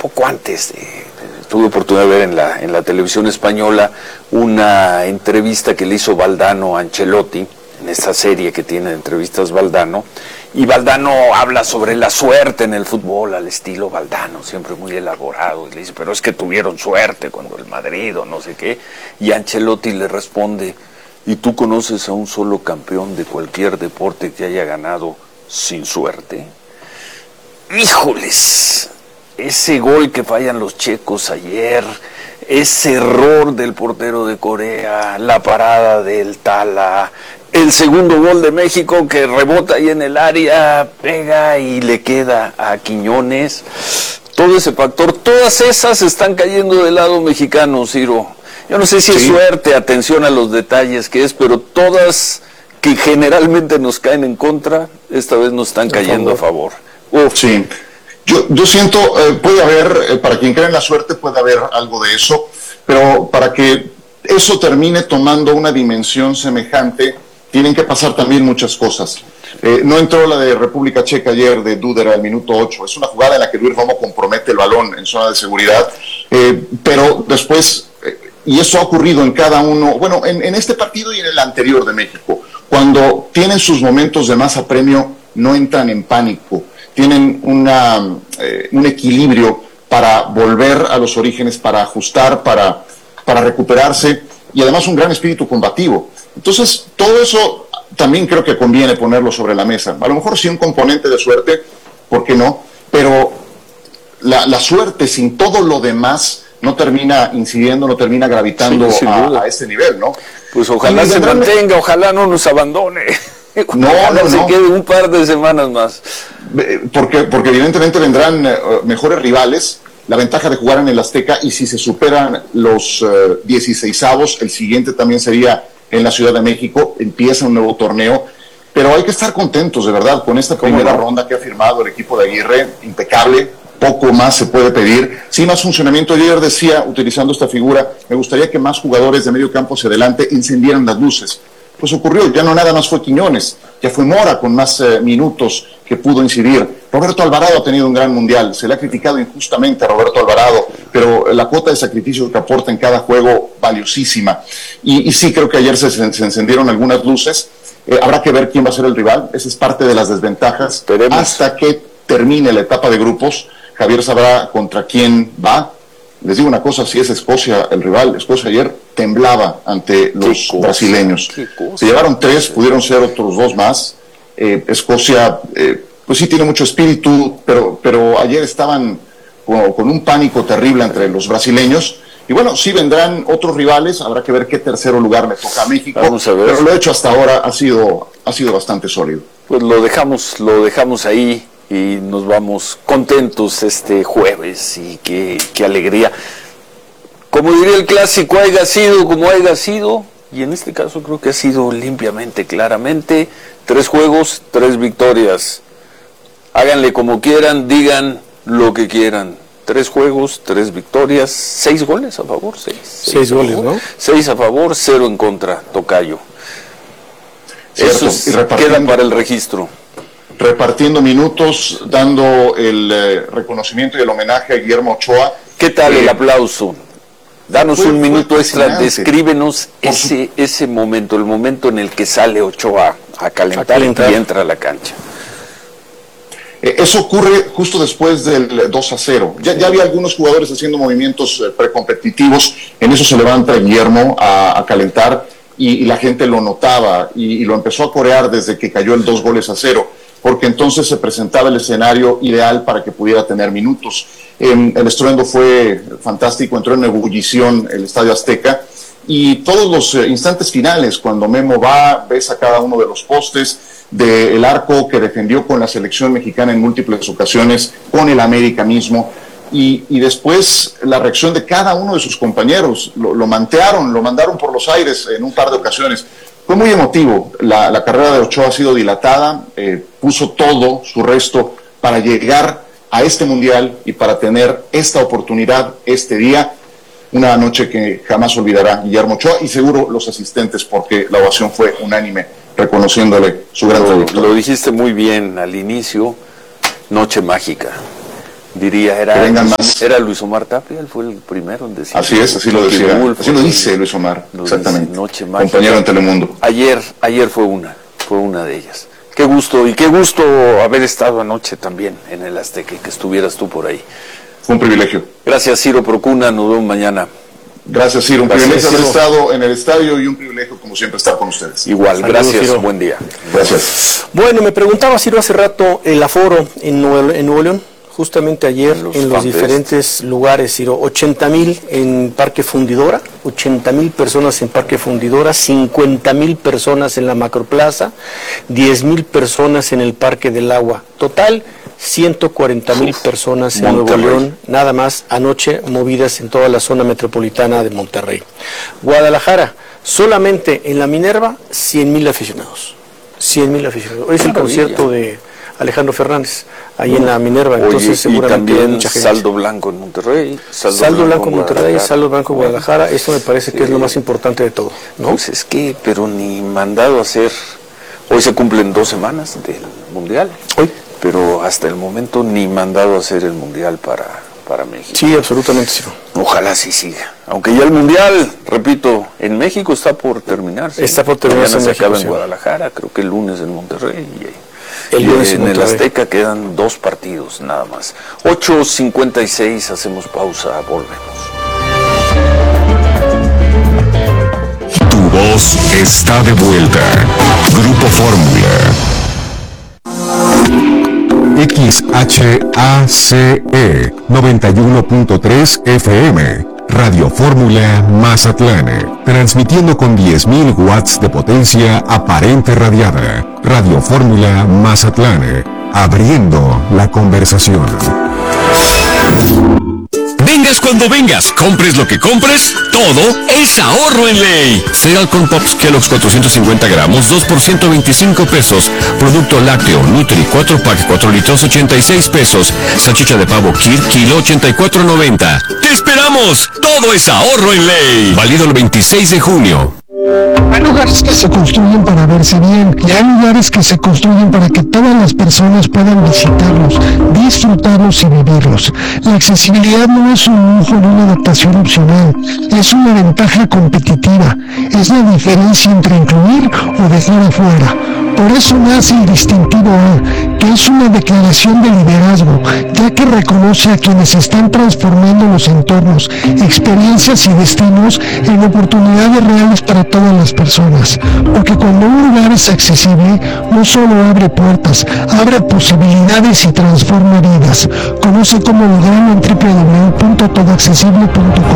poco antes. Tuve oportunidad de ver en la televisión española una entrevista que le hizo Valdano a Ancelotti, en esta serie que tiene de entrevistas Valdano, y Valdano habla sobre la suerte en el fútbol, al estilo Valdano, siempre muy elaborado, y le dice, pero es que tuvieron suerte cuando el Madrid o no sé qué, y Ancelotti le responde, ¿y tú conoces a un solo campeón de cualquier deporte que haya ganado sin suerte? ¡Híjoles! Ese gol que fallan los checos ayer, ese error del portero de Corea, la parada del Tala, el segundo gol de México que rebota ahí en el área, pega y le queda a Quiñones. Todo ese factor, todas esas están cayendo del lado mexicano, Ciro. Yo no sé si es suerte, atención a los detalles que es, pero todas que generalmente nos caen en contra, esta vez nos están cayendo a favor. Sí. Yo siento, puede haber, para quien cree en la suerte, puede haber algo de eso, pero para que eso termine tomando una dimensión semejante, tienen que pasar también muchas cosas. No entró la de República Checa ayer de Duder al minuto 8. Es una jugada en la que Luis Romo compromete el balón en zona de seguridad, pero después, y eso ha ocurrido en cada uno, bueno, en este partido y en el anterior de México, cuando tienen sus momentos de más apremio, no entran en pánico. Tienen un equilibrio para volver a los orígenes, para ajustar, para recuperarse, y además un gran espíritu combativo. Entonces, todo eso también creo que conviene ponerlo sobre la mesa. A lo mejor sí un componente de suerte, ¿por qué no? Pero la suerte sin todo lo demás no termina incidiendo, no termina gravitando a este nivel, ¿no? Pues ojalá se mantenga, ojalá no nos abandone. No se quede un par de semanas más. Porque evidentemente vendrán mejores rivales, la ventaja de jugar en el Azteca, y si se superan los 16avos, el siguiente también sería en la Ciudad de México, empieza un nuevo torneo, pero hay que estar contentos de verdad con esta primera ronda que ha firmado el equipo de Aguirre, impecable, poco más se puede pedir, sin más funcionamiento. Yo ayer decía, utilizando esta figura, me gustaría que más jugadores de medio campo hacia adelante encendieran las luces. Pues ocurrió, ya no nada más fue Quiñones, ya fue Mora con más minutos que pudo incidir. Roberto Alvarado ha tenido un gran mundial, se le ha criticado injustamente a Roberto Alvarado, pero la cuota de sacrificio que aporta en cada juego, valiosísima. Y sí, creo que ayer se encendieron algunas luces. Habrá que ver quién va a ser el rival, esa es parte de las desventajas. Hasta que termine la etapa de grupos, Javier sabrá contra quién va. Les digo una cosa, si es Escocia el rival, Escocia ayer temblaba ante los brasileños. Se llevaron 3, pudieron ser otros 2 más. Escocia, pues sí tiene mucho espíritu, pero ayer estaban con un pánico terrible entre los brasileños. Y bueno, sí vendrán otros rivales, habrá que ver qué tercero lugar le toca a México. Vamos a ver. Pero lo hecho hasta ahora ha sido bastante sólido. Pues lo dejamos ahí. Y nos vamos contentos este jueves, y qué alegría. Como diría el clásico, haya sido como haya sido, y en este caso creo que ha sido limpiamente, claramente, 3 juegos, 3 victorias. Háganle como quieran, digan lo que quieran. 3 juegos, 3 victorias, 6 goles a favor, 6 goles, ¿no? 6 a favor, 0 en contra, tocayo. Cierto. Eso queda para el registro. Repartiendo minutos, dando el reconocimiento y el homenaje a Guillermo Ochoa. ¿Qué tal el aplauso? Danos un minuto extra, descríbenos ese momento, el momento en el que sale Ochoa a calentar y entra a la cancha. Eso ocurre justo después del 2-0. Ya había algunos jugadores haciendo movimientos precompetitivos, en eso se levanta Guillermo a calentar, y la gente lo notaba y lo empezó a corear desde que cayó el 2-0. Porque entonces se presentaba el escenario ideal para que pudiera tener minutos. El estruendo fue fantástico, entró en ebullición el Estadio Azteca, y todos los instantes finales, cuando Memo ves a cada uno de los postes del arco que defendió con la selección mexicana en múltiples ocasiones, con el América mismo, y después la reacción de cada uno de sus compañeros, lo mantearon, lo mandaron por los aires en un par de ocasiones. Fue muy emotivo. La carrera de Ochoa ha sido dilatada, puso todo su resto para llegar a este mundial y para tener esta oportunidad este día, una noche que jamás olvidará Guillermo Ochoa y seguro los asistentes, porque la ovación fue unánime reconociéndole su gran trayectoria. Lo dijiste muy bien al inicio, noche mágica. Diría, era Luis Omar Tapia, él fue el primero en decir. Así es, así lo decía. Así lo dice Luis Omar, exactamente. Noche mágica. Compañero en Telemundo. Ayer fue una de ellas. Qué gusto haber estado anoche también en el Azteca y que estuvieras tú por ahí. Fue un privilegio. Gracias, Ciro Procuna, nos vemos mañana. Gracias, Ciro. Un privilegio haber estado en el estadio y un privilegio, como siempre, estar con ustedes. Igual, Saludos, gracias, Ciro. Buen día. Gracias. Bueno, me preguntaba, Ciro, hace rato el aforo en Nuevo León, justamente ayer en los diferentes lugares, Ciro, 80,000 en Parque Fundidora, 80,000 personas en Parque Fundidora, 50,000 personas en la Macroplaza, 10,000 personas en el Parque del Agua. Total, 140,000 personas en Nuevo León, nada más anoche movidas en toda la zona metropolitana de Monterrey. Guadalajara, solamente en la Minerva, 100,000 aficionados. 100,000 aficionados. Hoy es el concierto de Alejandro Fernández, ahí en la Minerva, entonces seguramente y también mucha gente. Saldo blanco en Monterrey. Saldo blanco en Monterrey, saldo blanco en Guadalajara, eso me parece que es lo más importante de todo, ¿no? Pues es que, pero ni mandado a hacer, hoy se cumplen 2 semanas del Mundial. Hoy. Pero hasta el momento ni mandado a hacer el Mundial para México. Sí, absolutamente, sí. Ojalá sí siga. Aunque ya el Mundial, repito, en México está por terminarse. Está por terminarse. Mañana en se acaba México, en Guadalajara, creo que el lunes en Monterrey. El lunes en el Azteca quedan 2 partidos nada más. 8:56, hacemos pausa, volvemos. Tu voz está de vuelta. Grupo Fórmula. XHACE 91.3 FM, Radio Fórmula Mazatlán, transmitiendo con 10,000 watts de potencia aparente radiada. Radio Fórmula Mazatlán, abriendo la conversación. Vengas cuando vengas, compres lo que compres, todo es ahorro en ley. Cereal con Pops Kellogg's 450 gramos, 2 por 125 pesos. Producto lácteo Nutri 4 pack 4 litros, 86 pesos. Salchicha de pavo Kir, kilo, 84.90. ¡Te esperamos! Todo es ahorro en ley. Válido el 26 de junio. Hay lugares que se construyen para verse bien y hay lugares que se construyen para que todas las personas puedan visitarlos, disfrutarlos y vivirlos. La accesibilidad no es un lujo ni una adaptación opcional, es una ventaja competitiva, es la diferencia entre incluir o dejar afuera. Por eso nace el distintivo A, que es una declaración de liderazgo, ya que reconoce a quienes están transformando los entornos, experiencias y destinos en oportunidades reales para todas las personas. Porque cuando un lugar es accesible, no solo abre puertas, abre posibilidades y transforma vidas. Conoce cómo lograrlo en www.todoaccesible.com.